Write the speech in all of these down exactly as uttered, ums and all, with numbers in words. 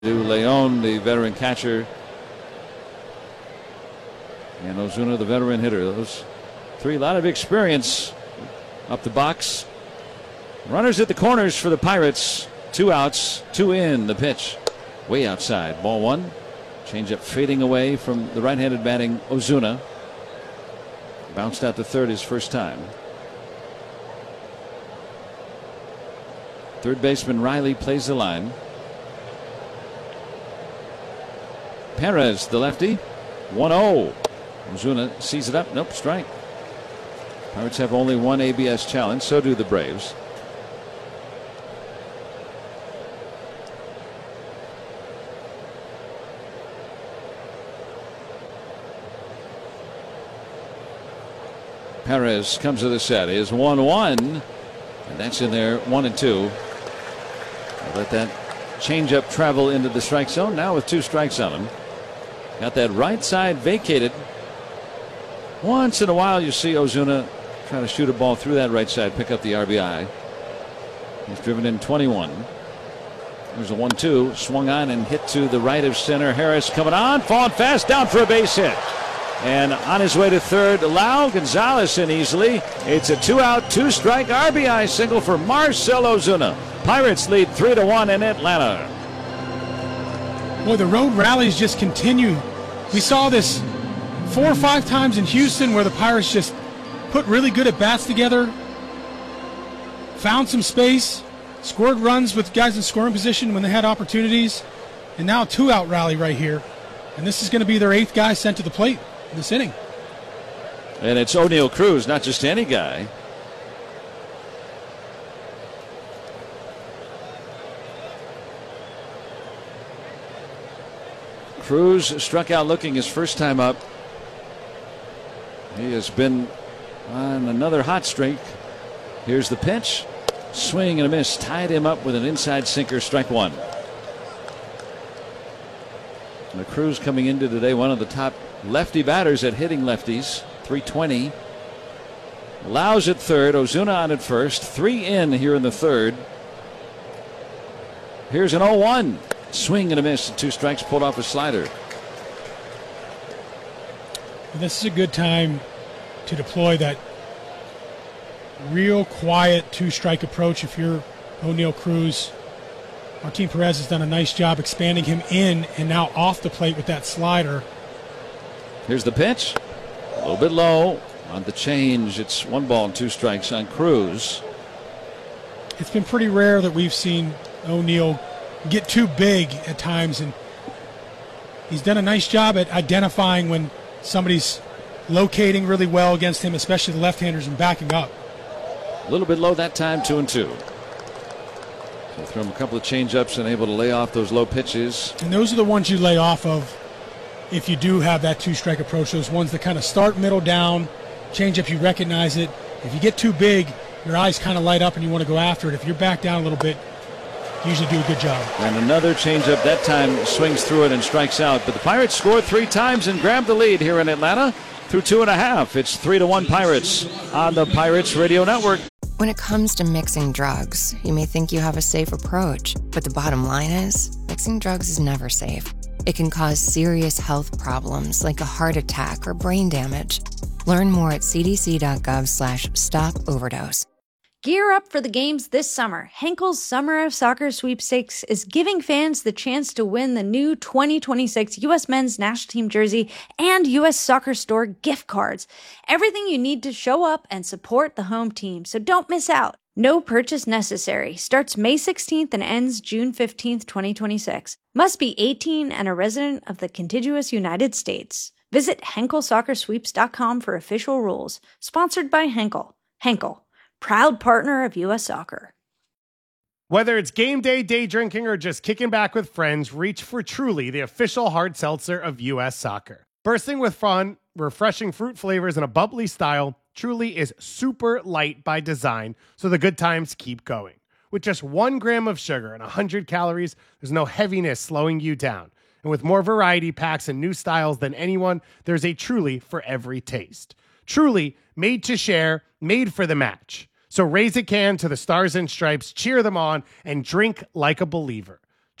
to Leon, the veteran catcher, and Ozuna, the veteran hitter. Those three, a lot of experience up the box. Runners at the corners for the Pirates. Two outs, two in. The pitch way outside. Ball one. Changeup fading away from the right-handed batting Ozuna. Bounced out to third his first time. Third baseman Riley plays the line. Perez, the lefty. one oh. Ozuna sees it up. Nope, strike. Pirates have only one A B S challenge. So do the Braves. Perez comes to the set. Is one one. And that's in there. One and two. I'll let that changeup travel into the strike zone. Now with two strikes on him. Got that right side vacated. Once in a while you see Ozuna try to shoot a ball through that right side, pick up the R B I. He's driven in twenty-one. There's a one two. Swung on and hit to the right of center. Harris coming on. Falling fast down for a base hit. And on his way to third, Lau. Gonzalez in easily. It's a two out, two strike R B I single for Marcell Ozuna. Pirates lead three to one in Atlanta. Boy, the road rallies just continue. We saw this four or five times in Houston where the Pirates just put really good at bats together, found some space, scored runs with guys in scoring position when they had opportunities, and now a two-out rally right here. And this is going to be their eighth guy sent to the plate in this inning. And it's O'Neill Cruz, not just any guy. Cruz struck out looking his first time up. He has been on another hot streak. Here's the pitch. Swing and a miss. Tied him up with an inside sinker. Strike one. And Cruz coming into today one of the top lefty batters at hitting lefties. three twenty. Lau's at third. Ozuna on at first. Three in here in the third. Here's an oh one. Swing and a miss. Two strikes, pulled off a slider. This is a good time to deploy that real quiet two-strike approach if you're O'Neill Cruz. Martin Perez has done a nice job expanding him in and now off the plate with that slider. Here's the pitch. A little bit low on the change. It's one ball and two strikes on Cruz. It's been pretty rare that we've seen O'Neill get too big at times, and he's done a nice job at identifying when somebody's locating really well against him, especially the left-handers, and backing up. A little bit low that time, two and two. So throw him a couple of change-ups and able to lay off those low pitches. And those are the ones you lay off of if you do have that two-strike approach. Those ones that kind of start middle down, change-up, you recognize it. If you get too big, your eyes kind of light up and you want to go after it. If you're back down a little bit, usually do a good job. And another changeup that time swings through it and strikes out. But the Pirates scored three times and grabbed the lead here in Atlanta through two and a half. It's three to one Pirates on the Pirates Radio Network. When it comes to mixing drugs, you may think you have a safe approach, but the bottom line is, mixing drugs is never safe. It can cause serious health problems like a heart attack or brain damage. Learn more at cdc.gov slash stop overdose. Gear up for the games this summer. Henkel's Summer of Soccer Sweepstakes is giving fans the chance to win the new twenty twenty-six U S Men's National Team jersey and U S Soccer Store gift cards. Everything you need to show up and support the home team, so don't miss out. No purchase necessary. Starts May sixteenth and ends June fifteenth, twenty twenty-six. Must be eighteen and a resident of the contiguous United States. Visit henkel soccer sweeps dot com for official rules. Sponsored by Henkel. Henkel, proud partner of U S Soccer. Whether it's game day, day drinking, or just kicking back with friends, reach for Truly, the official hard seltzer of U S Soccer. Bursting with fun, refreshing fruit flavors, and a bubbly style, Truly is super light by design, so the good times keep going. With just one gram of sugar and one hundred calories, there's no heaviness slowing you down. And with more variety packs and new styles than anyone, there's a Truly for every taste. Truly, made to share, made for the match. So raise a can to the Stars and Stripes, cheer them on, and drink like a believer.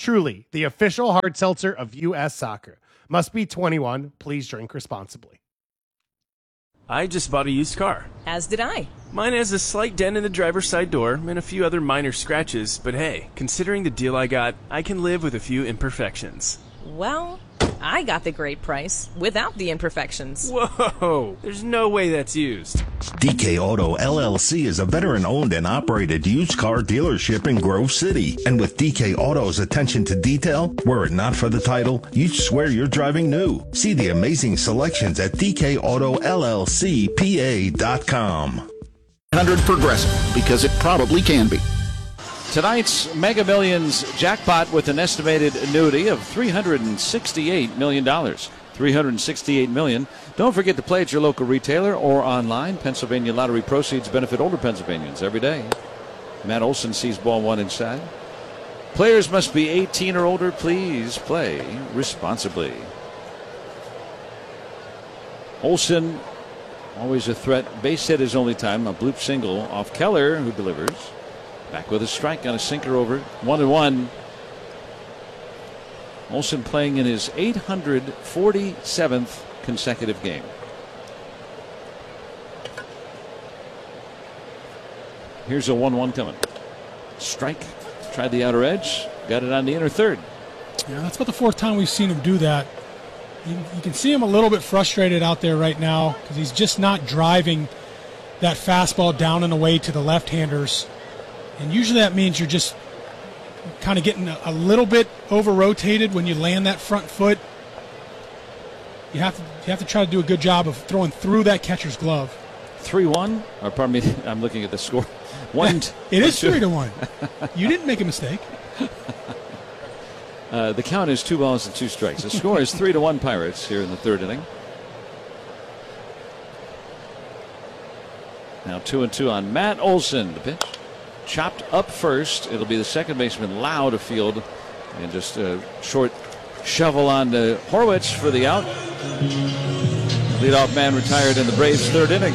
Truly, the official hard seltzer of U S Soccer. Must be twenty-one. Please drink responsibly. I just bought a used car. As did I. Mine has a slight dent in the driver's side door and a few other minor scratches, but hey, considering the deal I got, I can live with a few imperfections. Well, I got the great price without the imperfections. Whoa! There's no way that's used. D K Auto L L C is a veteran-owned and operated used car dealership in Grove City. And with D K Auto's attention to detail, were it not for the title, you'd swear you're driving new. See the amazing selections at D K Auto L L C P A dot com. one hundred Progressive, because it probably can be. Tonight's Mega Millions jackpot with an estimated annuity of three hundred sixty-eight million dollars. three hundred sixty-eight million dollars. Don't forget to play at your local retailer or online. Pennsylvania Lottery proceeds benefit older Pennsylvanians every day. Matt Olson sees ball one inside. Players must be eighteen or older. Please play responsibly. Olson, always a threat. Base hit his only time. A bloop single off Keller, who delivers. Back with a strike on a sinker over. One and one. Olson playing in his eight hundred forty-seventh consecutive game. Here's a one one coming. Strike. Tried the outer edge. Got it on the inner third. Yeah, that's about the fourth time we've seen him do that. You, you can see him a little bit frustrated out there right now because he's just not driving that fastball down and away to the left-handers. And usually that means you're just kind of getting a, a little bit over-rotated when you land that front foot. You have to you have to try to do a good job of throwing through that catcher's glove. three one, or pardon me, I'm looking at the score. One. It is three to one. You didn't make a mistake. Uh, the count is two balls and two strikes. The score is three to one Pirates here in the third inning. Now two and two on Matt Olson. The pitch chopped up first. It'll be the second baseman Lau to field, and just a short shovel on to Horwitz for the out. Leadoff man retired in the Braves' third inning.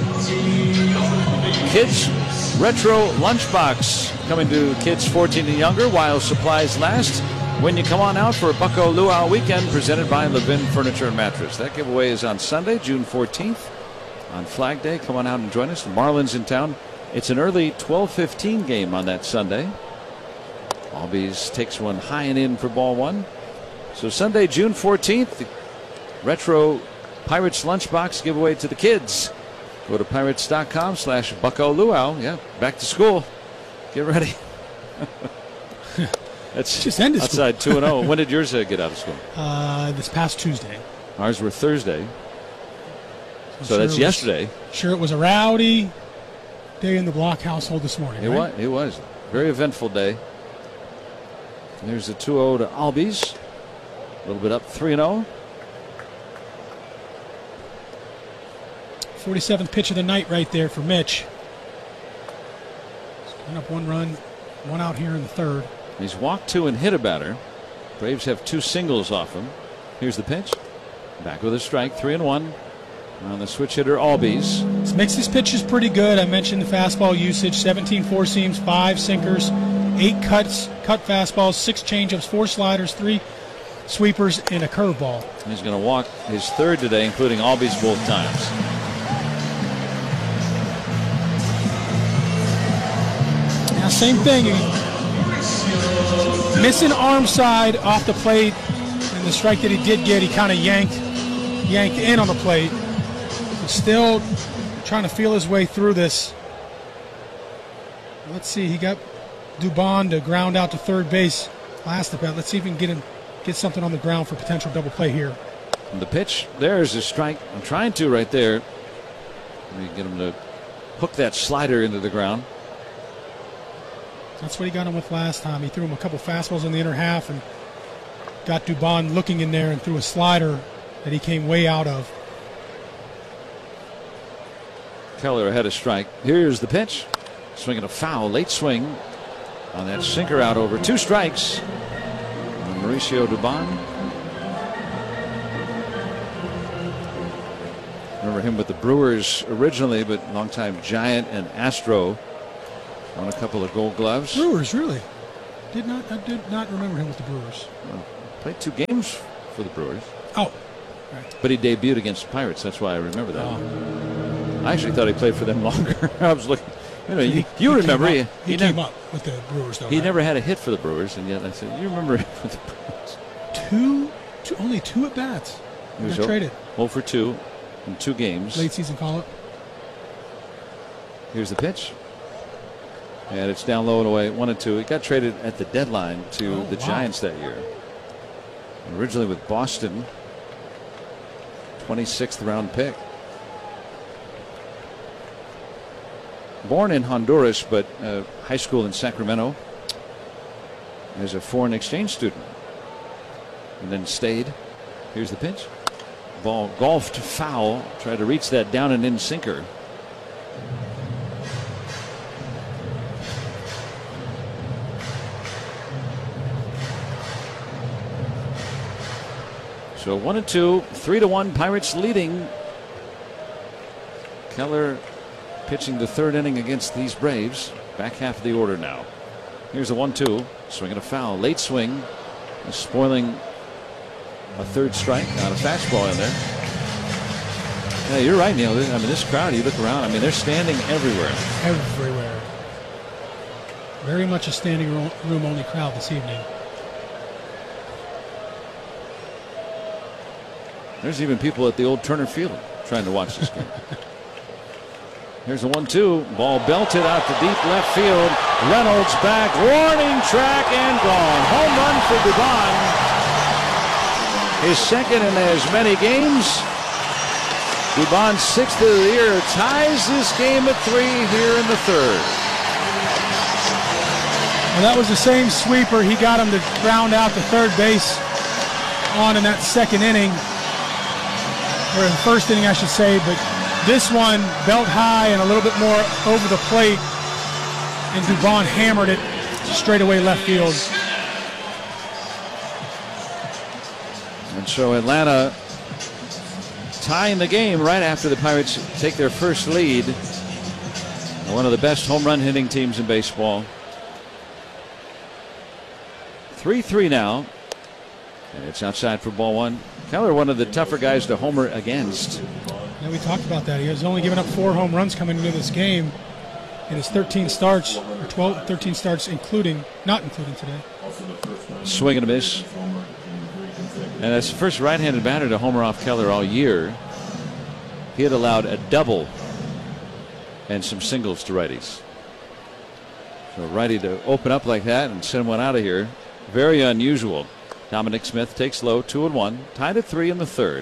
Kids Retro Lunchbox coming to kids fourteen and younger while supplies last. When you come on out for a Bucko Luau weekend presented by Levin Furniture and Mattress. That giveaway is on Sunday, June fourteenth. On Flag Day, come on out and join us. The Marlins in town. It's an early twelve fifteen game on that Sunday. Albies takes one high and in for ball one. So Sunday, June fourteenth, the Retro Pirates Lunchbox giveaway to the kids. Go to pirates.com slash Bucko Luau. Yeah, back to school. Get ready. That's just ended outside two and oh. When did yours uh, get out of school? Uh, this past Tuesday. Ours were Thursday. I'm So sure that's was, yesterday. Sure, it was a rowdy day in the Block household this morning. It right? was. It was. Very eventful day. There's the two oh to Albies. A little bit up, three and oh. forty-seventh pitch of the night right there for Mitch. He's going up one run, one out here in the third. He's walked two and hit a batter. Braves have two singles off him. Here's the pitch. Back with a strike, three and one. On the switch hitter, Albies. This makes his pitches pretty good. I mentioned the fastball usage: seventeen four seams, five sinkers, eight cuts, cut fastballs, six changeups, four sliders, three sweepers, and a curveball. He's going to walk his third today, including Albies both times. Now, same thing. Missing arm side off the plate, and the strike that he did get, he kind of yanked, yanked in on the plate. He's still trying to feel his way through this. Let's see. He got Dubon to ground out to third base last at bat. Let's see if we can get him get something on the ground for potential double play here. And the pitch, there's a strike. I'm trying to right there. Let me get him to hook that slider into the ground. That's what he got him with last time. He threw him a couple fastballs in the inner half and got Dubon looking in there and threw a slider that he came way out of. Keller ahead of strike. Here's the pitch. Swinging a foul, late swing on that sinker out over. Two strikes on Mauricio Dubon. Remember him with the Brewers originally, but longtime Giant and Astro. On a couple of Gold Gloves. Brewers, really? did not. I did not remember him with the Brewers. Well, played two games for the Brewers. Oh, right. But he debuted against the Pirates. That's why I remember that. Oh. I actually thought he played for them longer. I was looking. You know, you, He- you he remember came he, up, he, he came never, up with the Brewers though. he right? never had a hit for the Brewers, and yet I said, you remember him for the Brewers? two, two only two at bats. He He was got oh- traded. oh for two in two games. Late season call up. Here's the pitch. And it's down low and away, one and two. It got traded at the deadline to Oh, the wow. Giants that year. Originally with Boston, twenty-sixth round pick. Born in Honduras, but uh, high school in Sacramento as a foreign exchange student. And then stayed. Here's the pitch. Ball golfed foul. Tried to reach that down and in sinker. So one and two, three to one, Pirates leading. Keller pitching the third inning against these Braves. Back half of the order now. Here's a one two, swinging a foul, late swing, spoiling a third strike. Not a fastball in there. Yeah, you're right, Neil. I mean, this crowd, you look around, I mean, they're standing everywhere. Everywhere. Very much a standing room, room only crowd this evening. There's even people at the old Turner Field trying to watch this game. Here's a one two. Ball belted out to deep left field. Reynolds back. Warning track and gone. Home run for Dubon. His second in as many games. Dubon's sixth of the year ties this game at three here in the third. Well, that was the same sweeper. He got him to ground out to third base on in that second inning. Or in the first inning, I should say, but this one belt high and a little bit more over the plate, and Dubon hammered it straight away left field. And so Atlanta tying the game right after the Pirates take their first lead. One of the best home run hitting teams in baseball. three three now. And it's outside for ball one. Keller, one of the tougher guys to homer against. Yeah, we talked about that. He has only given up four home runs coming into this game in his thirteen starts, or twelve, thirteen starts, including, not including today. Swing and a miss. And that's the first right-handed batter to homer off Keller all year. He had allowed a double and some singles to righties. So righty to open up like that and send one out of here. Very unusual. Dominic Smith takes low, two and one, tied at three in the third.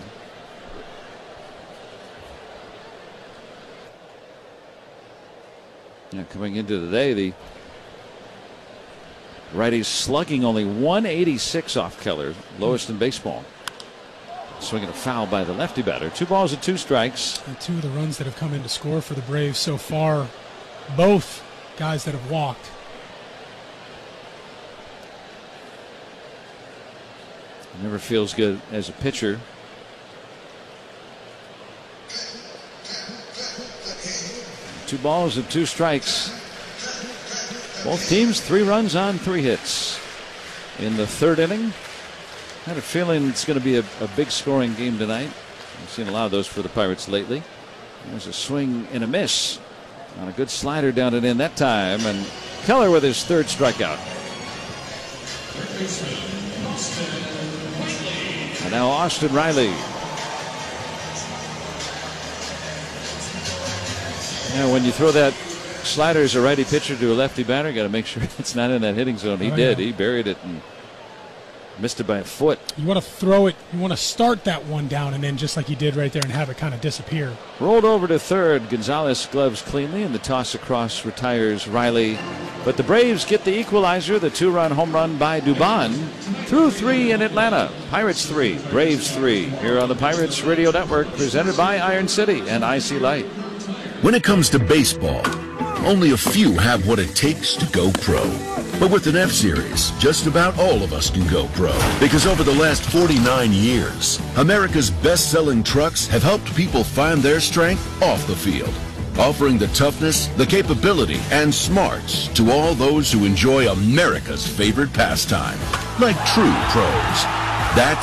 Yeah, coming into today, the righties slugging only one eighty-six off Keller, lowest in baseball. Swinging a foul by the lefty batter. Two balls and two strikes. And two of the runs that have come in to score for the Braves so far, both guys that have walked. Never feels good as a pitcher. Two balls and two strikes. Both teams three runs on three hits in the third inning. Had a feeling it's going to be a, a big scoring game tonight. I've seen a lot of those for the Pirates lately. There's a swing and a miss on a good slider down and in that time, and Keller with his third strikeout. And now Austin Riley. Now, when you throw that slider as a righty pitcher to a lefty batter, got to make sure it's not in that hitting zone. He Oh, did. yeah. He buried it and missed it by a foot. You want to throw it, you want to start that one down and then just like he did right there and have it kind of disappear. Rolled over to third. Gonzalez gloves cleanly, and the toss across retires Riley. But the Braves get the equalizer, the two-run home run by Dubon. Through three in Atlanta. Pirates three, Braves three. Here on the Pirates Radio Network, presented by Iron City and I C Light. When it comes to baseball, only a few have what it takes to go pro. But with an F-Series, just about all of us can go pro. Because over the last forty-nine years, America's best-selling trucks have helped people find their strength off the field. offering the toughness, the capability, and smarts to all those who enjoy America's favorite pastime, like true pros. That's